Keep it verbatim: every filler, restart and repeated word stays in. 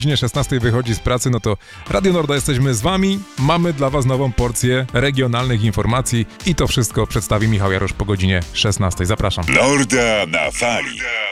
godzinie szesnastej wychodzi z pracy, no to Radio Norda jesteśmy z wami. Mamy dla was nową porcję regionalnych informacji i to wszystko przedstawi Michał Jarosz po godzinie szesnastej. Zapraszam. Norda na fali.